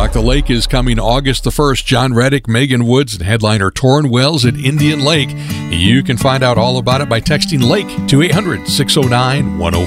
Rock the Lake is coming August the 1st. John Reddick, Megan Woods, and headliner Torrin Wells at Indian Lake. You can find out all about it by texting LAKE to 800-609-1045.